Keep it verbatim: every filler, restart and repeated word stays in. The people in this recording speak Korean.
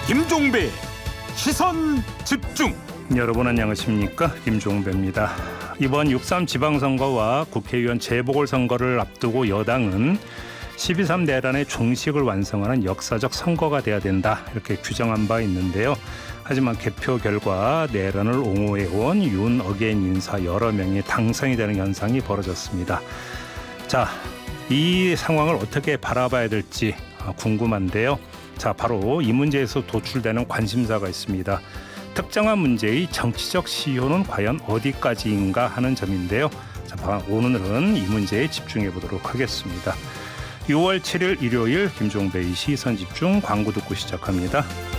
김종배 시선 집중. 여러분 안녕하십니까, 김종배입니다. 이번 육삼 지방선거와 국회의원 재보궐선거를 앞두고 여당은 십이 삼 내란의 종식을 완성하는 역사적 선거가 돼야 된다, 이렇게 규정한 바 있는데요. 하지만 개표 결과 내란을 옹호해온 윤 어게인 인사 여러 명이 당선이 되는 현상이 벌어졌습니다. 자, 이 상황을 어떻게 바라봐야 될지 궁금한데요. 자, 바로 이 문제에서 도출되는 관심사가 있습니다. 특정한 문제의 정치적 시효는 과연 어디까지인가 하는 점인데요. 자, 오늘은 이 문제에 집중해 보도록 하겠습니다. 유월 칠일 일요일 김종배의 시선 집중, 광고 듣고 시작합니다.